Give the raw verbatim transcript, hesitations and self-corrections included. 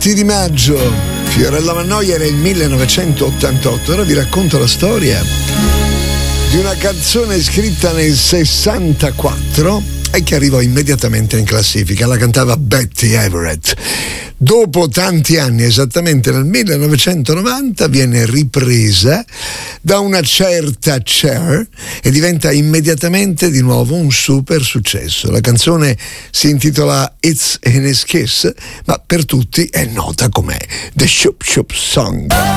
venti di maggio. Fiorella Mannoia era il millenovecentottantotto. Ora vi racconto la storia di una canzone scritta nel sessantaquattro e che arrivò immediatamente in classifica. La cantava Betty Everett. Dopo tanti anni, esattamente nel millenovecentonovanta, viene ripresa da una certa Cher e diventa immediatamente di nuovo un super successo. La canzone si intitola It's in His Kiss, ma per tutti è nota come The Shoop Shoop Song.